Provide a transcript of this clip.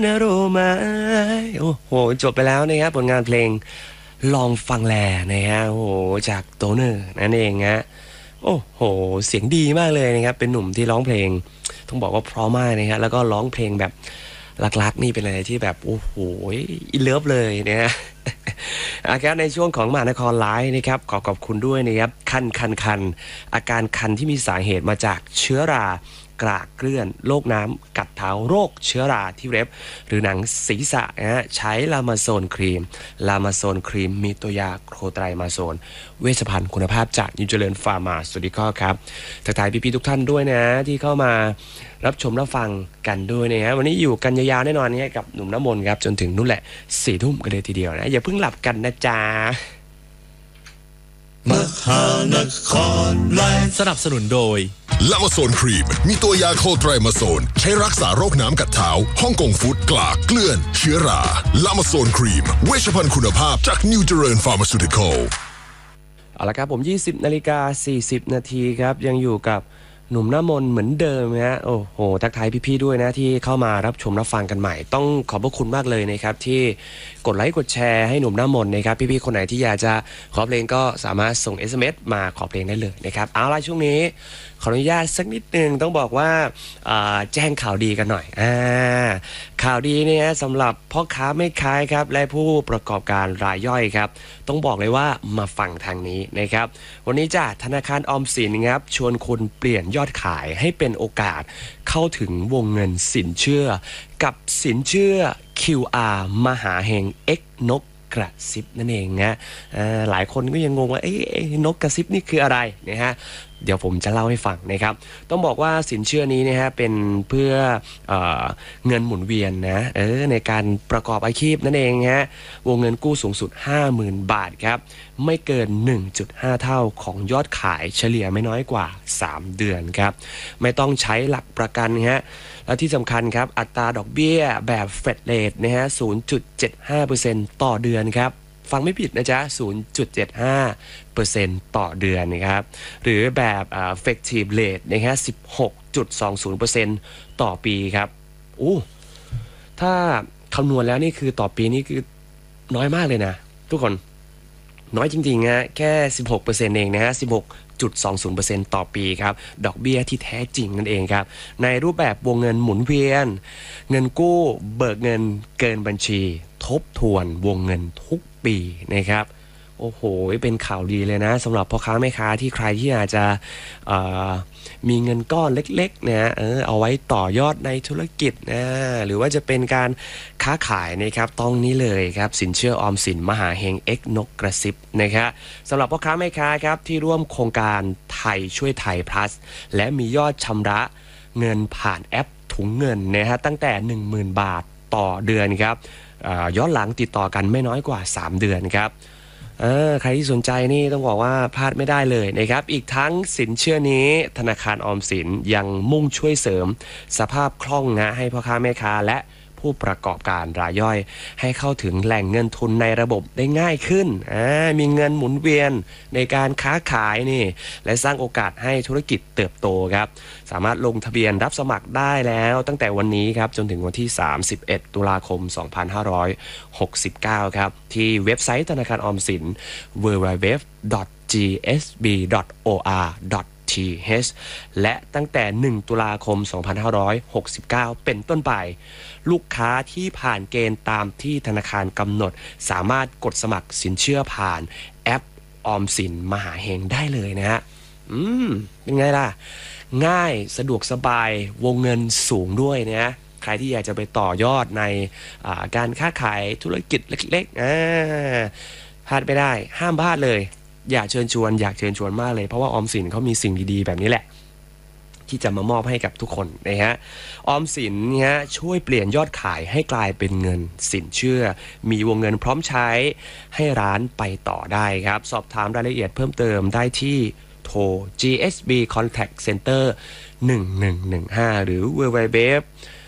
นะรู้ไหมโอ้โหจบไปแล้วนะครับผลงานเพลงลองฟังแลนะฮะโอ้โหจากโตเนอร์นั่นเองฮะโอ้โหเสียงดีมากเลยนะครับเป็นหนุ่มที่ร้องเพลงต้องบอกว่าเพราะมากนะฮะแล้วก็ร้องเพลงแบบรักๆนี่เป็นอะไรที่แบบโอ้โหอินเลิฟเลยนะฮะครับในช่วงของมหานครไลฟ์นะครับขอบคุณด้วยนะครับคันอาการคันที่มีสาเหตุมาจากเชื้อรากรากเกลื่อนโรคน้ำกัดเท้าโรคเชื้อราที่เล็บหรือหนังศีรษะนะฮะใช้ลามาโซนครีมมีตัวยาโคไตรมาโซนเวชภัณฑ์คุณภาพจากนิวเจริญฟาร์มาสวัสดีครับทักทายพี่ๆทุกท่านด้วยนะที่เข้ามารับชมรับฟังกันด้วยนะฮะวันนี้อยู่กันยาวๆแน่นอนนี่กับหนุ่มน้ำมนต์ครับจนถึงนู่นแหละ4 ทุ่มกันเลยทีเดียวนะอย่าเพิ่งหลับกันนะจ๊ะมหานครไลฟ์สนับสนุนโดยลามาโซนครีมมีตัวยาโคไตรมาโซนใช้รักษาโรคน้ำกัดเท้าฮ่องกงฟู้ดกลากเกลื่อนเชื้อราลามาโซนครีมเวชภัณฑ์คุณภาพจากนิวเจริญฟาร์มาซูติคอลเอาละครับผม 20:40 นาทีครับยังอยู่กับหนุ่มหน้ามนเหมือนเดิมนะโอ้โหทักทายพี่ๆด้วยนะที่เข้ามารับชมรับฟังกันใหม่ต้องขอบพระคุณมากเลยนะครับที่กดไลค์กดแชร์ให้หนุ่มหน้ามนนะครับพี่ๆคนไหนที่อยากจะขอเพลงก็สามารถส่ง SMS มาขอเพลงได้เลยนะครับเอาล่ะช่วงนี้ขออนุญาตสักนิดนึงต้องบอกว่าแจ้งข่าวดีกันหน่อยข่าวดีเนี่ยสำหรับพ่อค้าแม่ค้าครับและผู้ประกอบการรายย่อยครับต้องบอกเลยว่ามาฟังทางนี้นะครับวันนี้จากธนาคารออมสินครับชวนคุณเปลี่ยนยอดขายให้เป็นโอกาสเข้าถึงวงเงินสินเชื่อกับสินเชื่อ QR มหาเฮง X นกกระซิบนั่นเองนะหลายคนก็ยังงงว่านกกระซิบนี่คืออะไรนะฮะเดี๋ยวผมจะเล่าให้ฟังนะครับต้องบอกว่าสินเชื่อนี้นะฮะเป็นเพื่อเงินหมุนเวียนนะในการประกอบอาชีพนั่นเองฮะวงเงินกู้สูงสุด 50,000 บาทครับไม่เกิน 1.5 เท่าของยอดขายเฉลี่ยไม่น้อยกว่า3เดือนครับไม่ต้องใช้หลักประกันฮะและที่สำคัญครับอัตราดอกเบี้ยแบบเฟดเรทนะฮะ 0.75% ต่อเดือนครับฟังไม่ผิดนะจ๊ะ 0.75% ต่อเดือนนะครับหรือแบบ effective rate นะฮะ 16.20% ต่อปีครับถ้าคำนวณแล้วนี่คือต่อปีนี่คือน้อยมากเลยนะทุกคนน้อยจริงๆฮะแค่ 16% เองนะฮะ 16.20% ต่อปีครับดอกเบี้ยที่แท้จริงนั่นเองครับในรูปแบบวงเงินหมุนเวียนเงินกู้เบิกเงินเกินบัญชีทบทวนวงเงินทุกปีนะครับโอ้โหเป็นข่าวดีเลยนะสำหรับพ่อค้าแม่ค้าที่ใครที่อาจจะมีเงินก้อนเล็กๆนะเอาไว้ต่อยอดในธุรกิจนะหรือว่าจะเป็นการค้าขายนะครับต้องนี้เลยครับสินเชื่อออมสินมหาเฮง X นกกระซิบนะครับสำหรับพ่อค้าแม่ค้าครับที่ร่วมโครงการไทยช่วยไทย plus และมียอดชำระเงินผ่านแอปถุงเงินนะฮะตั้งแต่ 10,000 บาทต่อเดือนครับย้อนหลังติดต่อกันไม่น้อยกว่า3เดือนครับใครที่สนใจนี่ต้องบอกว่าพลาดไม่ได้เลยนะครับอีกทั้งสินเชื่อนี้ธนาคารออมสินยังมุ่งช่วยเสริมสภาพคล่องนะให้พ่อค้าแม่ค้าและผู้ประกอบการรายย่อยให้เข้าถึงแหล่งเงินทุนในระบบได้ง่ายขึ้นมีเงินหมุนเวียนในการค้าขายนี่และสร้างโอกาสให้ธุรกิจเติบโตครับสามารถลงทะเบียนรับสมัครได้แล้วตั้งแต่วันนี้ครับจนถึงวันที่31 ตุลาคม 2569ครับที่เว็บไซต์ธนาคารออมสิน www.gsb.or.th และตั้งแต่1ตุลาคม 2569เป็นต้นไปลูกค้าที่ผ่านเกณฑ์ตามที่ธนาคารกำหนดสามารถกดสมัครสินเชื่อผ่านแอปออมสินมหาเฮงได้เลยนะฮะเป็นไงล่ะง่ายสะดวกสบายวงเงินสูงด้วยนะใครที่อยากจะไปต่อยอดในการค้าขายธุรกิจเล็กๆพลาดไม่ได้ห้ามพลาดเลยอยากเชิญชวนมากเลยเพราะว่าออมสินเขามีสิ่งดีๆแบบนี้แหละที่จะมามอบให้กับทุกคนนะฮะออมสินเนี่ยช่วยเปลี่ยนยอดขายให้กลายเป็นเงินสินเชื่อมีวงเงินพร้อมใช้ให้ร้านไปต่อได้ครับสอบถามรายละเอียดเพิ่มเติมได้ที่โทร GSB Contact Center 1115หรือ www